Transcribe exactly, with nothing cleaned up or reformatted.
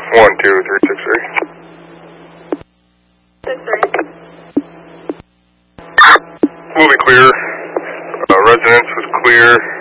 One, two, three, six, three. Six, three. Fully clear. Uh, residence was clear.